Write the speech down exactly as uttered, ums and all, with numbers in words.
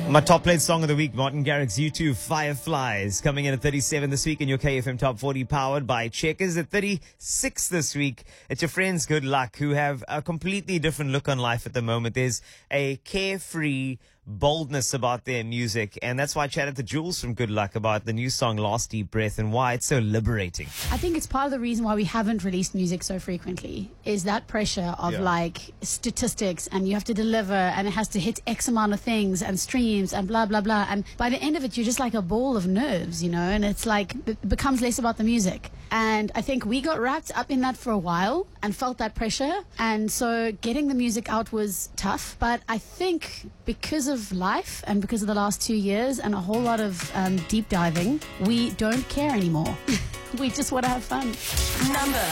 My top played song of the week, Martin Garrix's U two Fireflies, coming in at thirty-seven this week in your K F M Top forty, powered by Checkers. At thirty-six this week, it's your friends Good Luck, who have a completely different look on life at the moment. There's a carefree boldness about their music, and that's why I chatted to Jules from Good Luck about the new song Last Deep Breath and why it's so liberating. I think it's part of the reason why we haven't released music so frequently is that pressure of Yeah. like statistics, and you have to deliver and it has to hit X amount of things and streams and blah blah blah, and by the end of it you're just like a ball of nerves, you know, and it's like it becomes less about the music. And I think we got wrapped up in that for a while and felt that pressure, and so getting the music out was tough. But I think because of life and because of the last two years and a whole lot of um, deep diving, we don't care anymore. We just want to have fun. Number